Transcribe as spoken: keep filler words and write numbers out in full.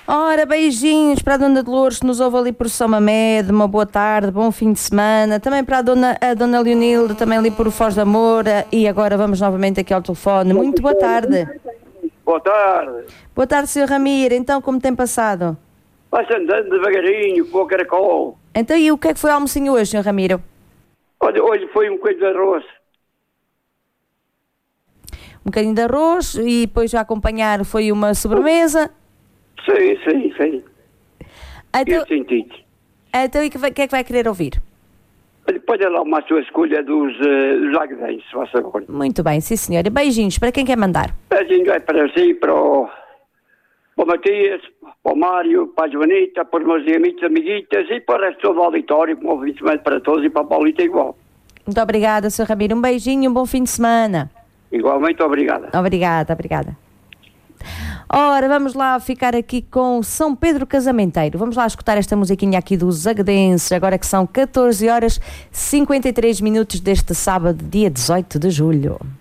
Ora, beijinhos para a Dona Dolores que nos ouve ali por São Mamede, uma boa tarde, bom fim de semana. Também para a Dona, a Dona Leonilda, também ali por Foz da Moura. E agora vamos novamente aqui ao telefone. Muito boa tarde. Boa tarde. Boa tarde, senhor Ramiro. Então, como tem passado? Vai-se andando devagarinho, com o caracol. Então, e o que é que foi o almocinho hoje, senhor Ramiro? Olha, hoje foi um coelho de arroz. Um bocadinho de arroz e depois a acompanhar foi uma sobremesa. Sim, sim, sim. Então, Eu senti. então e o que, vai- que é que vai querer ouvir? Olha, pode lá uma sua escolha dos, uh, dos agredentes, se faz favor. Muito bem, sim senhora. Beijinhos, para quem quer mandar? A gente vai para si, para o, para o Matias, para o Mário, para a Joanita, para os meus amigos, amiguitas e para o resto do auditório, um bom fim de semana para todos e para a Paulita igual. Muito obrigada, senhor Ramiro. Um beijinho e um bom fim de semana. Igualmente, obrigada. Obrigada, obrigada. Ora, vamos lá ficar aqui com São Pedro Casamenteiro. Vamos lá escutar esta musiquinha aqui dos Aguedenses, agora que são catorze horas e cinquenta e três minutos deste sábado, dia dezoito de julho.